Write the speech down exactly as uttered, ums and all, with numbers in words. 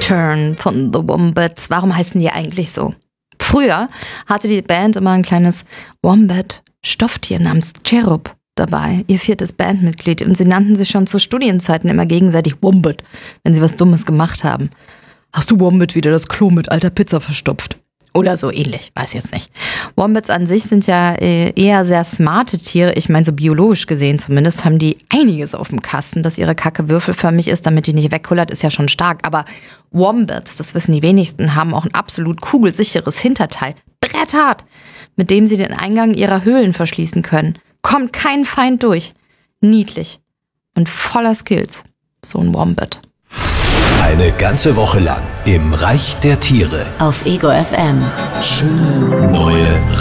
Return von The Wombats. Warum heißen die eigentlich so? Früher hatte die Band immer ein kleines Wombat-Stofftier namens Cherub dabei, ihr viertes Bandmitglied. Und sie nannten sich schon zu Studienzeiten immer gegenseitig Wombat, wenn sie was Dummes gemacht haben. Hast du Wombat wieder das Klo mit alter Pizza verstopft? Oder so ähnlich, weiß jetzt nicht. Wombats an sich sind ja eher sehr smarte Tiere. Ich meine, so biologisch gesehen zumindest haben die einiges auf dem Kasten. Dass ihre Kacke würfelförmig ist, damit die nicht wegkullert, ist ja schon stark. Aber Wombats, das wissen die wenigsten, haben auch ein absolut kugelsicheres Hinterteil. Bretthart, mit dem sie den Eingang ihrer Höhlen verschließen können. Kommt kein Feind durch. Niedlich und voller Skills. So ein Wombat. Eine ganze Woche lang im Reich der Tiere. Auf Ego F M. Schöne neue